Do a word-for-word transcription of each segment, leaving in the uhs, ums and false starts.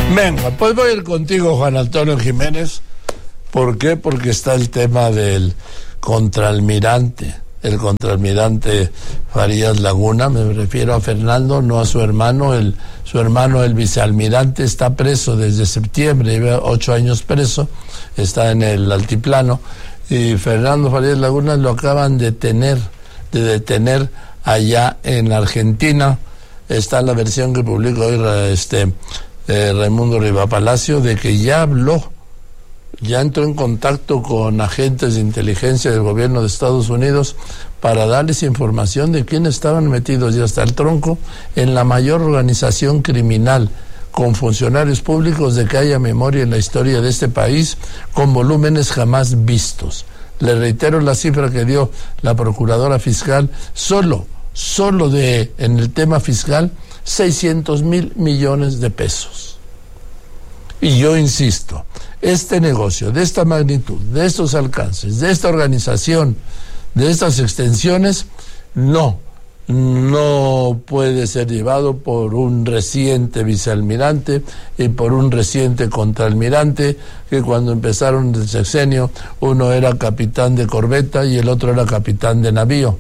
Venga, pues voy a ir contigo, Juan Antonio Jiménez. ¿Por qué? Porque está el tema del contraalmirante, el contraalmirante Farías Laguna. Me refiero a Fernando, no a su hermano. El, su hermano, el vicealmirante, está preso desde septiembre, lleva ocho años preso, está en el altiplano. Y Fernando Farías Laguna lo acaban de detener, de detener allá en Argentina. Está la versión que publicó hoy este, eh, Raimundo Riva Palacio, de que ya habló, ya entró en contacto con agentes de inteligencia del gobierno de Estados Unidos para darles información de quiénes estaban metidos ya hasta el tronco en la mayor organización criminal con funcionarios públicos de que haya memoria en la historia de este país, con volúmenes jamás vistos. Le reitero la cifra que dio la procuradora fiscal, solo solo de, en el tema fiscal, seiscientos mil millones de pesos. Y yo insisto, este negocio de esta magnitud, de estos alcances, de esta organización, de estas extensiones, no, no puede ser llevado por un reciente vicealmirante y por un reciente contraalmirante, que cuando empezaron el sexenio, uno era capitán de corbeta y el otro era capitán de navío.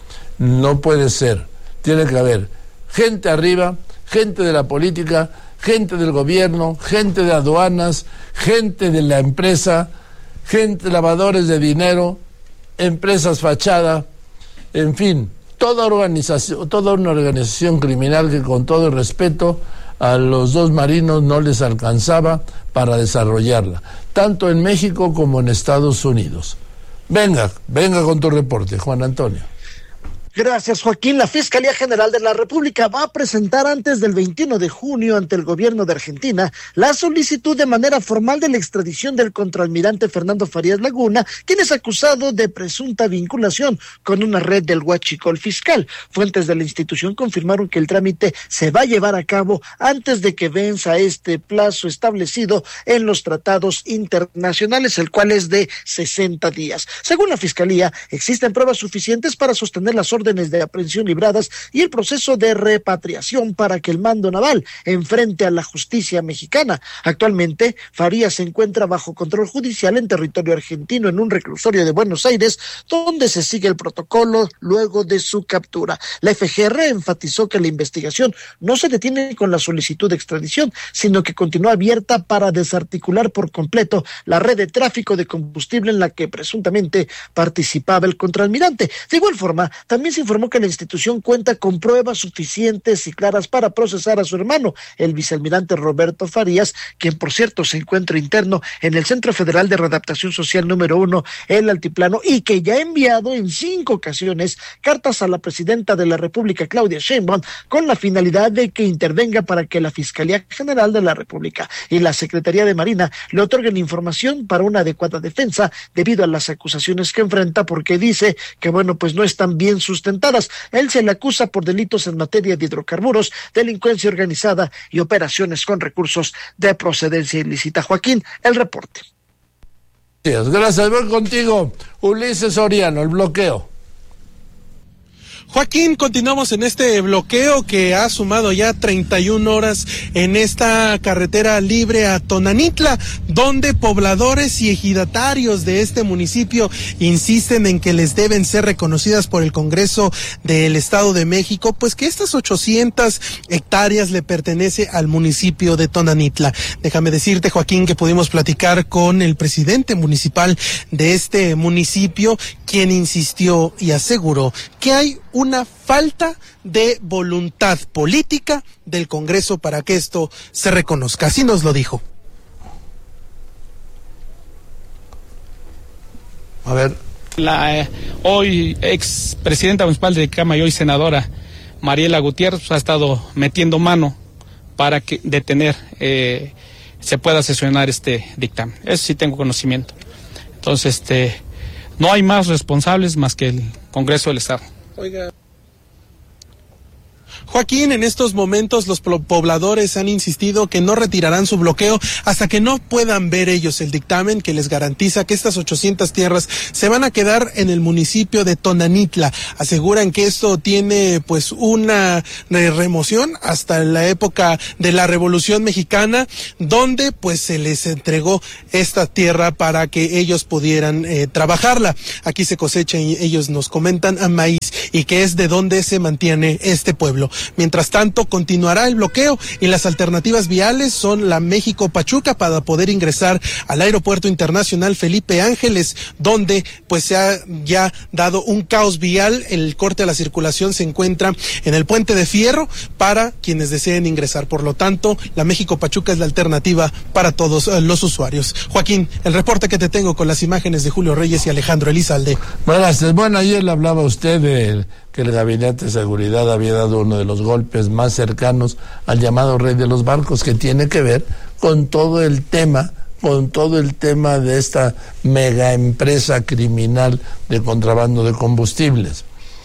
No puede ser. Tiene que haber gente arriba, gente de la política, gente del gobierno, gente de aduanas, gente de la empresa, gente lavadores de dinero, empresas fachada, en fin, toda organización, toda una organización criminal que, con todo el respeto, a los dos marinos no les alcanzaba para desarrollarla, tanto en México como en Estados Unidos. Venga, venga con tu reporte, Juan Antonio. Gracias, Joaquín. La Fiscalía General de la República va a presentar antes del veintiuno de junio ante el gobierno de Argentina la solicitud de manera formal de la extradición del contraalmirante Fernando Farías Laguna, quien es acusado de presunta vinculación con una red del huachicol fiscal. Fuentes de la institución confirmaron que el trámite se va a llevar a cabo antes de que venza este plazo establecido en los tratados internacionales, el cual es de sesenta días. Según la Fiscalía, existen pruebas suficientes para sostener las órdenes de aprehensión libradas y el proceso de repatriación para que el mando naval enfrente a la justicia mexicana. Actualmente, Farías se encuentra bajo control judicial en territorio argentino en un reclusorio de Buenos Aires, donde se sigue el protocolo luego de su captura. La F G R enfatizó que la investigación no se detiene con la solicitud de extradición, sino que continúa abierta para desarticular por completo la red de tráfico de combustible en la que presuntamente participaba el contraalmirante. De igual forma, también se informó que la institución cuenta con pruebas suficientes y claras para procesar a su hermano, el vicealmirante Roberto Farías, quien por cierto se encuentra interno en el Centro Federal de Readaptación Social número uno, el Altiplano, y que ya ha enviado en cinco ocasiones cartas a la presidenta de la República, Claudia Sheinbaum, con la finalidad de que intervenga para que la Fiscalía General de la República y la Secretaría de Marina le otorguen información para una adecuada defensa debido a las acusaciones que enfrenta, porque dice que, bueno, pues no están bien sustentadas. Él se le acusa por delitos en materia de hidrocarburos, delincuencia organizada y operaciones con recursos de procedencia ilícita. Joaquín, el reporte. Gracias, gracias. Voy contigo, Ulises Soriano, el bloqueo. Joaquín, continuamos en este bloqueo que ha sumado ya treinta y una horas en esta carretera libre a Tonanitla, donde pobladores y ejidatarios de este municipio insisten en que les deben ser reconocidas por el Congreso del Estado de México, pues que estas ochocientas hectáreas le pertenece al municipio de Tonanitla. Déjame decirte, Joaquín, que pudimos platicar con el presidente municipal de este municipio, quien insistió y aseguró que hay una falta de voluntad política del Congreso para que esto se reconozca. Así nos lo dijo. A ver. La eh, hoy ex presidenta municipal de Tecama y hoy senadora Mariela Gutiérrez pues, ha estado metiendo mano para que detener, eh, se pueda sesionar este dictamen. Eso sí tengo conocimiento. Entonces, este, no hay más responsables más que el Congreso del Estado. Oiga. Joaquín, en estos momentos los pobladores han insistido que no retirarán su bloqueo hasta que no puedan ver ellos el dictamen que les garantiza que estas ochocientas tierras se van a quedar en el municipio de Tonanitla. Aseguran que esto tiene pues una remoción hasta la época de la Revolución Mexicana, donde pues se les entregó esta tierra para que ellos pudieran eh, trabajarla. Aquí se cosecha, y ellos nos comentan, a maíz, y que es de donde se mantiene este pueblo. Mientras tanto, continuará el bloqueo y las alternativas viales son la México-Pachuca para poder ingresar al Aeropuerto Internacional Felipe Ángeles, donde pues se ha ya dado un caos vial. El corte a la circulación se encuentra en el Puente de Fierro para quienes deseen ingresar. Por lo tanto, la México-Pachuca es la alternativa para todos uh, los usuarios. Joaquín, el reporte que te tengo con las imágenes de Julio Reyes y Alejandro Elizalde. Buenas, bueno, ayer le hablaba a usted de que el Gabinete de Seguridad había dado uno de los golpes más cercanos al llamado Rey de los Barcos, que tiene que ver con todo el tema, con todo el tema de esta mega empresa criminal de contrabando de combustibles.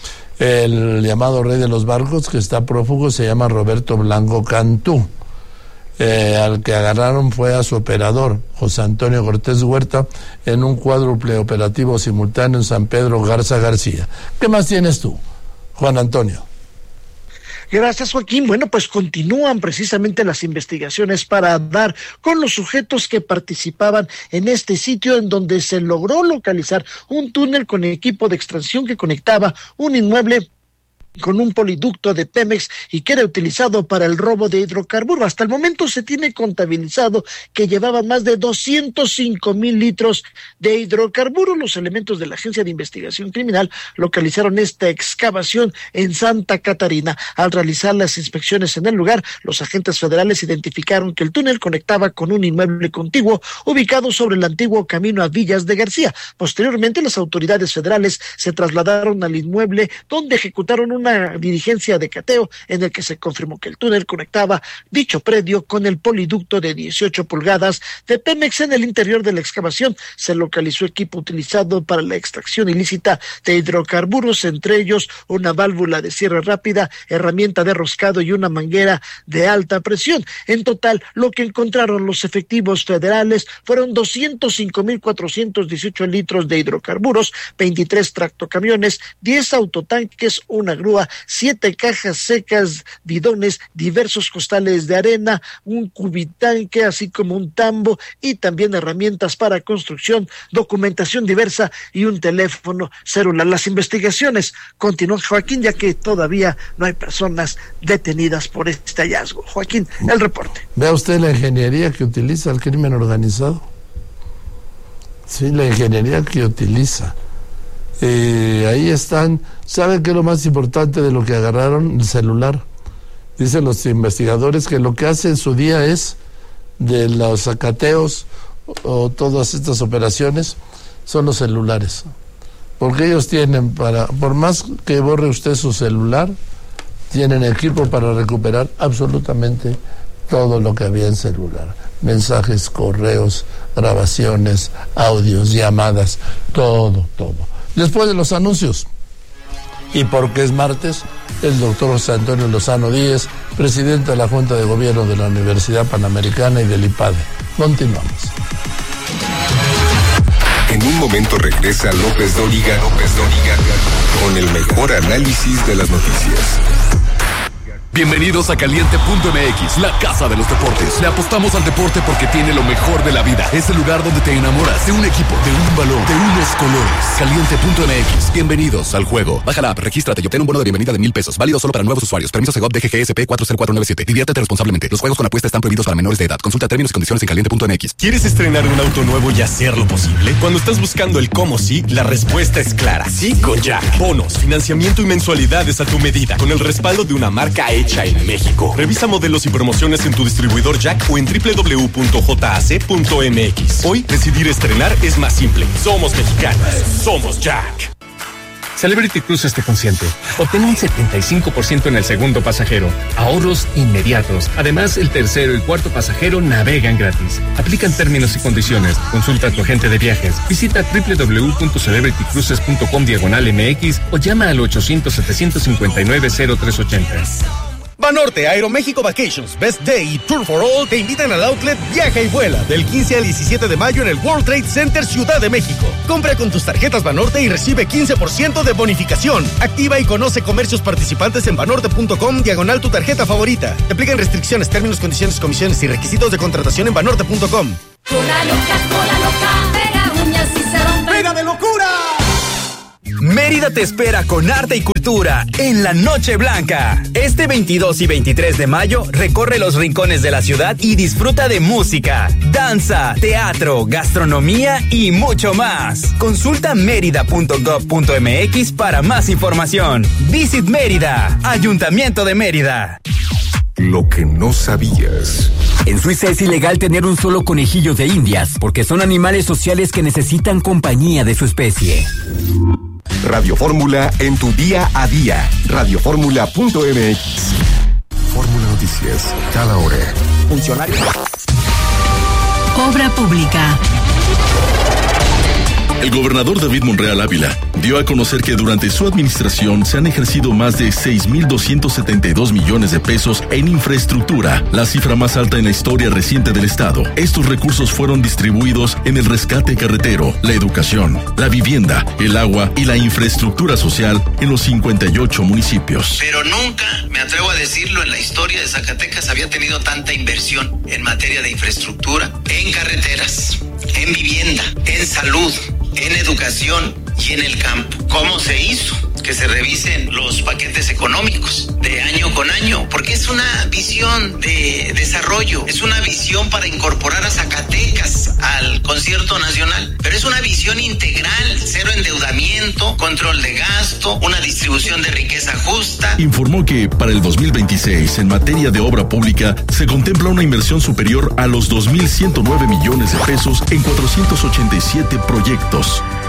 El llamado Rey de los Barcos, que está prófugo, se llama Roberto Blanco Cantú. Eh, al que agarraron fue a su operador, José Antonio Cortés Huerta, en un cuádruple operativo simultáneo en San Pedro Garza García. ¿Qué más tienes tú, Juan Antonio? Gracias, Joaquín. Bueno, pues continúan precisamente las investigaciones para dar con los sujetos que participaban en este sitio, en donde se logró localizar un túnel con equipo de extracción que conectaba un inmueble con un poliducto de Pemex y que era utilizado para el robo de hidrocarburos. Hasta el momento se tiene contabilizado que llevaba más de doscientos cinco mil litros de hidrocarburos. Los elementos de la Agencia de Investigación Criminal localizaron esta excavación en Santa Catarina. Al realizar las inspecciones en el lugar, los agentes federales identificaron que el túnel conectaba con un inmueble contiguo ubicado sobre el antiguo camino a Villas de García. Posteriormente, las autoridades federales se trasladaron al inmueble, donde ejecutaron un una diligencia de cateo en el que se confirmó que el túnel conectaba dicho predio con el poliducto de dieciocho pulgadas de Pemex. En el interior de la excavación se localizó equipo utilizado para la extracción ilícita de hidrocarburos, entre ellos una válvula de cierre rápida, herramienta de roscado y una manguera de alta presión. En total, lo que encontraron los efectivos federales fueron doscientos cinco mil cuatrocientos dieciocho litros de hidrocarburos, veintitrés tractocamiones, diez autotanques, una grúa, siete cajas secas, bidones, diversos costales de arena, un cubitanque, así como un tambo, y también herramientas para construcción, documentación diversa y un teléfono celular. Las investigaciones continúan, Joaquín, ya que todavía no hay personas detenidas por este hallazgo. Joaquín, el reporte. Vea usted la ingeniería que utiliza el crimen organizado. Sí, la ingeniería que utiliza. Eh, ahí están. ¿Saben qué es lo más importante de lo que agarraron? El celular. Dicen los investigadores que lo que hace en su día es, de los acateos o, o todas estas operaciones, son los celulares. Porque ellos tienen para, por más que borre usted su celular, tienen equipo para recuperar absolutamente todo lo que había en celular. Mensajes, correos, grabaciones, audios, llamadas, todo, todo. Después de los anuncios, y porque es martes, el doctor José Antonio Lozano Díez, presidente de la Junta de Gobierno de la Universidad Panamericana y del I P A D E. Continuamos. En un momento regresa López Dóriga, López Dóriga, con el mejor análisis de las noticias. Bienvenidos a Caliente punto M X, la casa de los deportes. Le apostamos al deporte porque tiene lo mejor de la vida. Es el lugar donde te enamoras de un equipo, de un balón, de unos colores. Caliente punto M X. Bienvenidos al juego. Baja la app, regístrate y obtén un bono de bienvenida de mil pesos. Válido solo para nuevos usuarios. Permiso Segov D G G S P cuatro cero cuatro nueve siete. Diviértete responsablemente. Los juegos con apuesta están prohibidos para menores de edad. Consulta términos y condiciones en Caliente punto M X. ¿Quieres estrenar un auto nuevo y hacerlo posible? Cuando estás buscando el cómo sí, la respuesta es clara. Sí con Jack. Bonos, financiamiento y mensualidades a tu medida, con el respaldo de una marca hecha en México. Revisa modelos y promociones en tu distribuidor Jack o en doble u doble u doble u punto j a c punto m x. Hoy, decidir estrenar es más simple. Somos mexicanos. Somos Jack. Celebrity Cruises te consiente. Obtén un setenta y cinco por ciento en el segundo pasajero. Ahorros inmediatos. Además, el tercero y cuarto pasajero navegan gratis. Aplican términos y condiciones. Consulta a tu agente de viajes. Visita doble u doble u doble u punto celebrity cruises punto com diagonal M X o llama al ochocientos, setecientos cincuenta y nueve, cero tres ochenta. Banorte, Aeroméxico Vacations, Best Day y Tour for All te invitan al outlet Viaja y Vuela del quince al diecisiete de mayo en el World Trade Center Ciudad de México. Compra con tus tarjetas Banorte y recibe quince por ciento de bonificación. Activa y conoce comercios participantes en banorte punto com diagonal tu tarjeta favorita. Te aplican restricciones, términos, condiciones, comisiones y requisitos de contratación en banorte punto com. Cola loca, cola loca, pega uñas y se rompe. ¡Pega de locura! Mérida te espera con arte y cultura en la Noche Blanca. Este veintidós y veintitrés de mayo recorre los rincones de la ciudad y disfruta de música, danza, teatro, gastronomía y mucho más. Consulta mérida punto gov punto mx para más información. Visit Mérida, Ayuntamiento de Mérida. Lo que no sabías. En Suiza es ilegal tener un solo conejillo de indias porque son animales sociales que necesitan compañía de su especie. Radio Fórmula en tu día a día. radio fórmula punto m x. Fórmula Noticias, cada hora. Funcionario. Obra pública. El gobernador David Monreal Ávila dio a conocer que durante su administración se han ejercido más de seis mil doscientos setenta y dos millones de pesos en infraestructura, la cifra más alta en la historia reciente del estado. Estos recursos fueron distribuidos en el rescate carretero, la educación, la vivienda, el agua y la infraestructura social en los cincuenta y ocho municipios. Pero nunca, me atrevo a decirlo, en la historia de Zacatecas había tenido tanta inversión en materia de infraestructura, en carreteras, en vivienda, en salud, en educación y en el campo. ¿Cómo se hizo? Que se revisen los paquetes económicos de año con año, porque es una visión de desarrollo, es una visión para incorporar a Zacatecas al concierto nacional, pero es una visión integral, cero endeudamiento, control de gasto, una distribución de riqueza justa. Informó que para el dos mil veintiséis, en materia de obra pública, se contempla una inversión superior a los dos mil ciento nueve millones de pesos en cuatrocientos ochenta y siete proyectos.